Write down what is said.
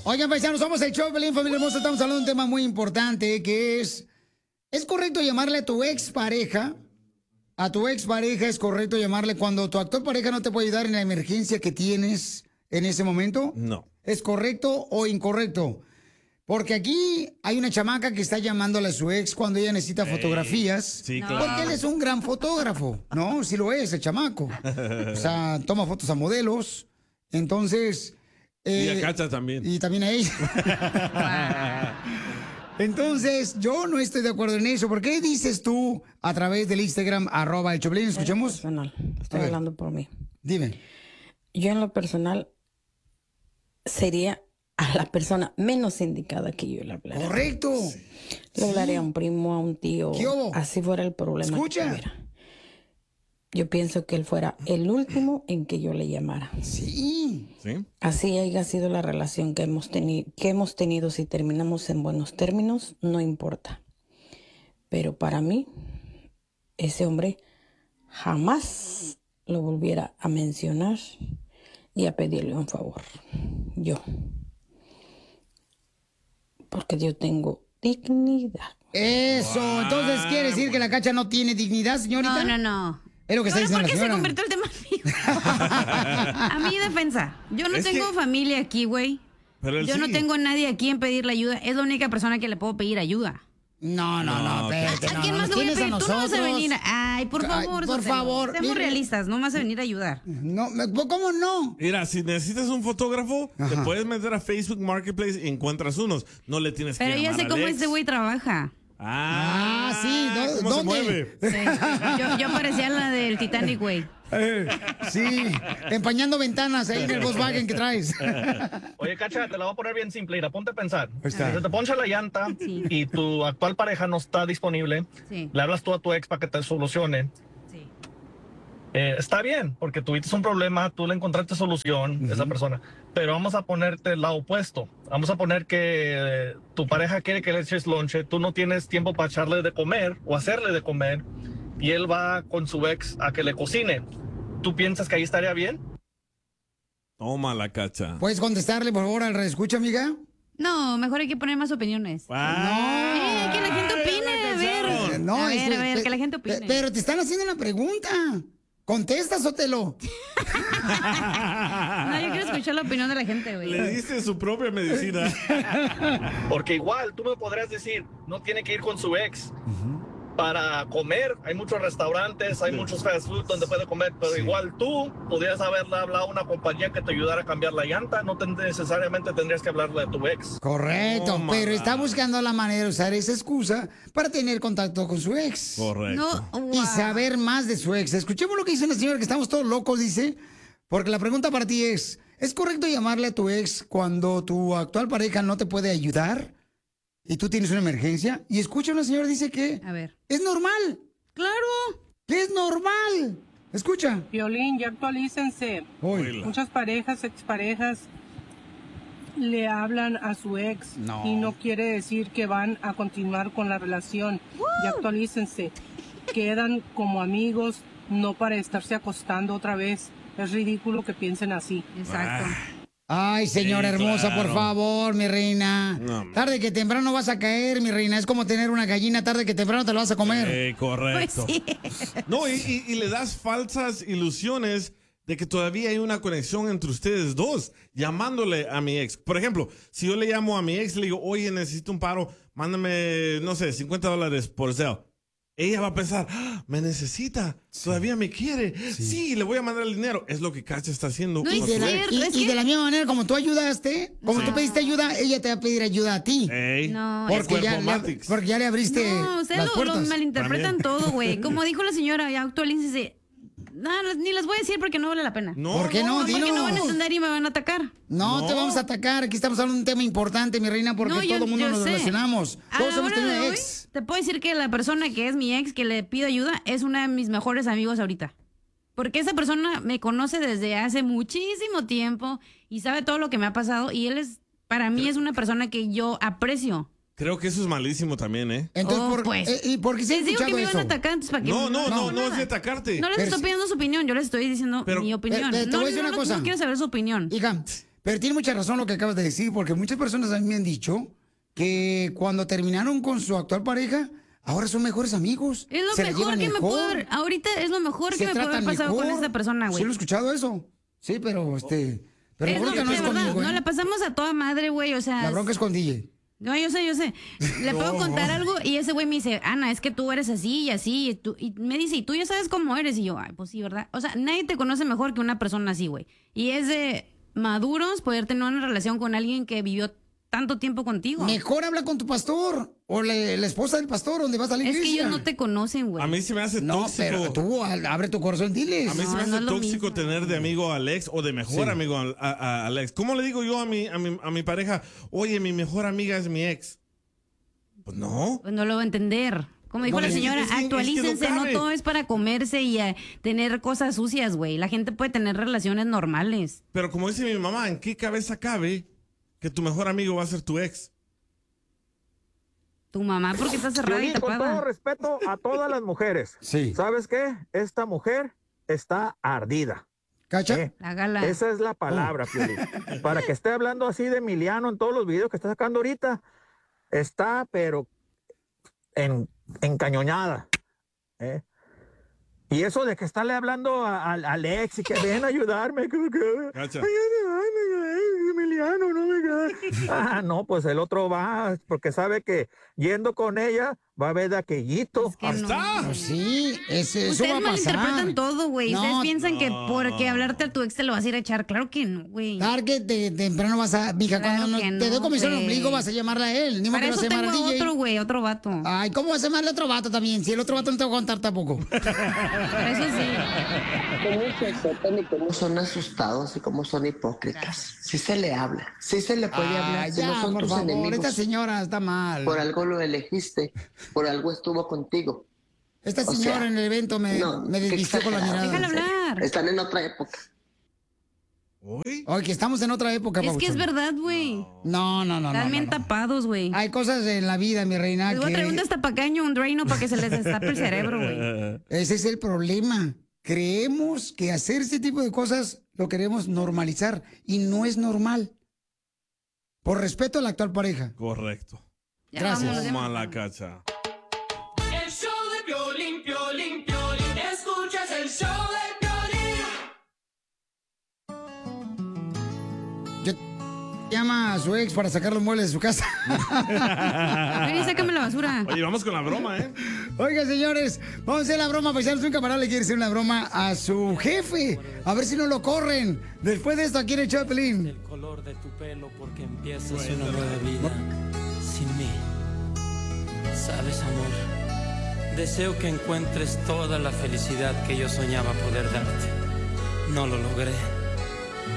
Oigan, paisanos, somos el show de Pelín, familia hermosa. Estamos hablando de un tema muy importante que ¿es correcto llamarle a tu expareja? A tu expareja es correcto llamarle cuando tu actual pareja no te puede ayudar en la emergencia que tienes en ese momento. No. ¿Es correcto o incorrecto? Porque aquí hay una chamaca que está llamándole a su ex cuando ella necesita fotografías. Sí, claro. Porque él es un gran fotógrafo, ¿no? Sí lo es, el chamaco. O sea, toma fotos a modelos. Entonces... y a Cacha también. Y también a ella. Entonces, yo no estoy de acuerdo en eso. ¿Por qué dices tú a través del Instagram, @el Choplin? ¿Escuchamos? Personal. Estoy hablando por mí. Dime. Yo en lo personal sería a la persona menos indicada que yo le hablara. ¡Correcto! Le hablaría a un primo, a un tío. ¿Qué hubo? Así fuera el problema. Escucha. Que tuviera. Yo pienso que él fuera el último en que yo le llamara. Sí. ¿Sí? Así haya sido la relación que hemos tenido. Si terminamos en buenos términos, no importa. Pero para mí, ese hombre jamás lo volviera a mencionar y a pedirle un favor. Yo. Porque yo tengo dignidad. Eso. Entonces, ¿quiere decir que la Cacha no tiene dignidad, señorita? No. Es lo que está diciendo ¿Por la qué se señora. convirtió el tema mío? A mi defensa. Yo no tengo familia aquí, güey. Yo no tengo nadie aquí en pedirle ayuda. Es la única persona que le puedo pedir ayuda. No, espérate. ¿A quién más le voy a pedir? Tú no vas a venir. Ay, por favor. Por favor. Seamos realistas, no vas a venir a ayudar. No, ¿cómo no? Mira, si necesitas un fotógrafo, te puedes meter a Facebook Marketplace y encuentras unos. No le tienes que Pero llamar ya sé al cómo ex. este güey trabaja. Sí. ¿Cómo se mueve? Sí. Yo parecía la del Titanic, güey. Sí, empañando ventanas ahí en el Volkswagen que traes. Oye, Cacha, te la voy a poner bien simple. Mira, ponte a pensar. Si está. se te poncha la llanta y tu actual pareja no está disponible, le hablas tú a tu ex para que te solucione. Está bien, porque tuviste un problema, tú le encontraste solución a esa persona. Pero vamos a ponerte el lado opuesto. Vamos a poner que tu pareja quiere que le eches lonche, tú no tienes tiempo para echarle de comer o hacerle de comer, y él va con su ex a que le cocine. ¿Tú piensas que ahí estaría bien? Toma la Cacha. ¿Puedes contestarle, por favor, al reescucha, amiga? No, mejor hay que poner más opiniones. No. Que la gente opine, a ver. No, a ver, que la gente opine. Pero te están haciendo una pregunta. Contesta, Sotelo. No, yo quiero escuchar la opinión de la gente, güey. Le diste su propia medicina. Porque igual tú me podrías decir, no tiene que ir con su ex para comer. Hay muchos restaurantes, hay muchos fast food donde puede comer, pero igual tú podrías haberle hablado a una compañía que te ayudara a cambiar la llanta. No necesariamente tendrías que hablarle a tu ex. Correcto, pero está buscando la manera de usar esa excusa para tener contacto con su ex. Correcto. Y saber más de su ex. Escuchemos lo que dice una señora, que estamos todos locos, dice. Porque la pregunta para ti ¿es correcto llamarle a tu ex cuando tu actual pareja no te puede ayudar y tú tienes una emergencia? Y escucha, una señora dice que es normal. Claro. Que es normal. Escucha. Violín, ya actualícense. Muchas parejas, exparejas, le hablan a su ex y no quiere decir que van a continuar con la relación. Ya actualícense. Quedan como amigos, no para estarse acostando otra vez. Es ridículo que piensen así. Exacto. Ay, señora hermosa, por favor, mi reina. No, tarde que temprano vas a caer, mi reina. Es como tener una gallina, tarde que temprano te la vas a comer. Correcto. Pues sí. No, y le das falsas ilusiones de que todavía hay una conexión entre ustedes dos, llamándole a mi ex. Por ejemplo, si yo le llamo a mi ex, le digo, oye, necesito un paro, mándame, no sé, $50 por Zelle. Ella va a pensar, me necesita, todavía me quiere. Sí, le voy a mandar el dinero. Es lo que Cacha está haciendo. No, Y de la misma manera, como tú ayudaste, como tú pediste ayuda, ella te va a pedir ayuda a ti. No, Porque ya le abriste no, ustedes las lo puertas. malinterpretan todo, güey. Como dijo la señora, ya actualícese. No, ni les voy a decir porque no vale la pena. ¿Por qué no? Porque Dinos. no van a entender y me van a atacar. No te vamos a atacar. Aquí estamos hablando de un tema importante, mi reina, porque todo el mundo nos relacionamos. Todos hemos tenido Ahora de ex. hoy, te puedo decir que la persona que es mi ex, que le pido ayuda, es una de mis mejores amigos ahorita. Porque esa persona me conoce desde hace muchísimo tiempo y sabe todo lo que me ha pasado. Y él para mí es una persona que yo aprecio. Creo que eso es malísimo también, ¿eh? Entonces, ¿y por qué se ha Les digo que escuchado me iban eso? a atacar antes para que... No es de atacarte. No les estoy pidiendo su opinión, yo les estoy diciendo mi opinión. te voy a decir una cosa. No quiero saber su opinión. Hija, Pero tiene mucha razón lo que acabas de decir, porque muchas personas a mí me han dicho que cuando terminaron con su actual pareja, ahora son mejores amigos. Es lo mejor que me puede... Ahorita es lo mejor que me puede haber pasado con esa persona, güey. Sí, lo he escuchado eso. Sí, pero Pero la bronca no es conmigo, No, la pasamos a toda madre, güey, o sea... La bronca es con DJ. No, yo sé. Le puedo contar algo y ese güey me dice, Ana, es que tú eres así y así. Y me dice, y tú ya sabes cómo eres. Y yo, ay, pues sí, ¿verdad? O sea, nadie te conoce mejor que una persona así, güey. Y es de maduros poder tener una relación con alguien que vivió tanto tiempo contigo. Mejor habla con tu pastor o la esposa del pastor donde vas a la iglesia. Es que ellos no te conocen, güey. A mí se me hace tóxico. No, pero tú abre tu corazón, diles. A mí se me hace tóxico tener de amigo a Alex o de mejor amigo a Alex. ¿Cómo le digo yo a mi pareja, oye, mi mejor amiga es mi ex? Pues no. Pues no lo va a entender. Como dijo la señora, actualícense, no todo es para comerse y tener cosas sucias, güey. La gente puede tener relaciones normales. Pero como dice mi mamá, ¿en qué cabeza cabe que tu mejor amigo va a ser tu ex? Tu mamá, porque está cerrada y tapada. Con todo respeto a todas las mujeres. Sí. ¿Sabes qué? Esta mujer está ardida. ¿Cacha? La gala. Esa es la palabra, Piolín. Para que esté hablando así de Emiliano en todos los videos que está sacando ahorita, está, pero encañonada. Y eso de que estarle hablando a Alex y que ven a ayudarme. Cacha. Emiliano, no me no, pues el otro va, porque sabe que yendo con ella va a ver de aquellito. Es que ¡Está! Pues sí, eso va Ustedes a pasar. malinterpretan todo, güey. No, Ustedes piensan que porque hablarte a tu ex te lo vas a ir a echar. Claro que no, güey. Claro que temprano vas a... Mija, Claro cuando que te dé no, comisión el güey. ombligo vas a llamarle a él. Ni modo Para que vas eso a llamar al tengo DJ. otro, güey, otro vato. Ay, ¿cómo vas a llamarle a otro vato también? Si el otro vato no te va a contar tampoco. Para eso sí. ¿Cómo se aceptan y cómo son asustados y cómo son hipócritas? Sí se le habla, sí se le puede hablar, si ya, no son por tus favor, enemigos. esta señora está mal. Por algo lo elegiste, por algo estuvo contigo. Esta señora en el evento me desvistió con la mirada. Déjala hablar. Están en otra época. ¿Hoy? Oye, que estamos en otra época, Es que es Pabuchón. verdad, güey. No. Están bien tapados, güey. Hay cosas en la vida, mi reina, Les voy a traer un destapacaño, un Drano para que se les destape el cerebro, güey. Ese es el problema. Creemos que hacer este tipo de cosas lo queremos normalizar y no es normal. Por respeto a la actual pareja. Correcto. Ya Gracias. vámonos, ya Toma vámonos. la cacha. El show de Piolín, Piolín, Piolín. Escuchas el show de Piolín. Yo llama a su ex para sacar los muebles de su casa. Ven y sácame la basura. Oye, vamos con la broma, ¿eh? Oiga, señores, vamos a hacer la broma. Paisanos, un camarada le quiere hacer una broma a su jefe. A ver si no lo corren. Después de esto, aquí en el show de Pelín. El color de tu pelo porque empiezas una nueva vida sin mí. Sabes, amor, deseo que encuentres toda la felicidad que yo soñaba poder darte. No lo logré.